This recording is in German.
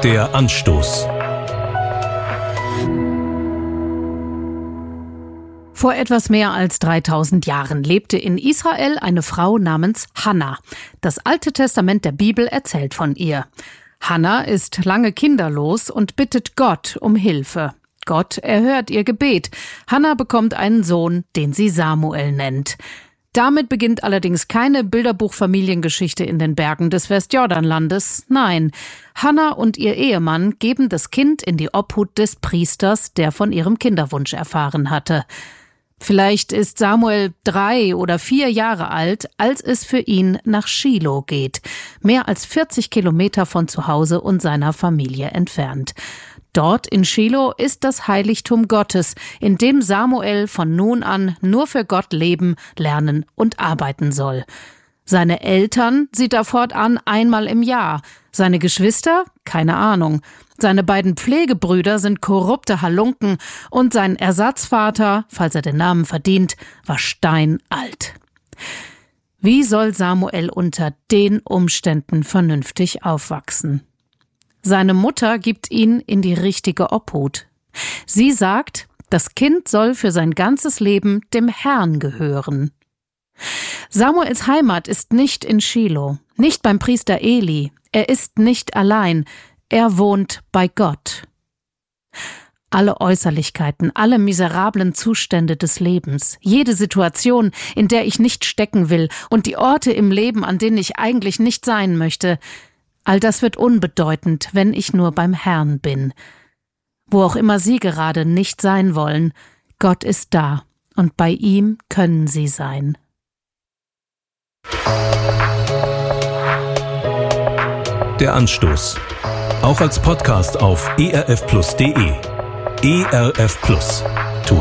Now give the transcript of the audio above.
Der Anstoß. Vor etwas mehr als 3000 Jahren lebte in Israel eine Frau namens Hannah. Das Alte Testament der Bibel erzählt von ihr. Hannah ist lange kinderlos und bittet Gott um Hilfe. Gott erhört ihr Gebet. Hannah bekommt einen Sohn, den sie Samuel nennt. Damit beginnt allerdings keine Bilderbuch-Familiengeschichte in den Bergen des Westjordanlandes. Nein, Hannah und ihr Ehemann geben das Kind in die Obhut des Priesters, der von ihrem Kinderwunsch erfahren hatte. Vielleicht ist Samuel 3 oder 4 Jahre alt, als es für ihn nach Schilo geht, mehr als 40 Kilometer von zu Hause und seiner Familie entfernt. Dort in Schilo ist das Heiligtum Gottes, in dem Samuel von nun an nur für Gott leben, lernen und arbeiten soll. Seine Eltern sieht er fortan einmal im Jahr. Seine Geschwister? Keine Ahnung. Seine beiden Pflegebrüder sind korrupte Halunken und sein Ersatzvater, falls er den Namen verdient, war steinalt. Wie soll Samuel unter den Umständen vernünftig aufwachsen? Seine Mutter gibt ihn in die richtige Obhut. Sie sagt, das Kind soll für sein ganzes Leben dem Herrn gehören. Samuels Heimat ist nicht in Schilo, nicht beim Priester Eli. Er ist nicht allein, er wohnt bei Gott. Alle Äußerlichkeiten, alle miserablen Zustände des Lebens, jede Situation, in der ich nicht stecken will und die Orte im Leben, an denen ich eigentlich nicht sein möchte, all das wird unbedeutend, wenn ich nur beim Herrn bin. Wo auch immer Sie gerade nicht sein wollen, Gott ist da und bei ihm können Sie sein. Der Anstoß. Auch als Podcast auf erfplus.de. ERF Plus.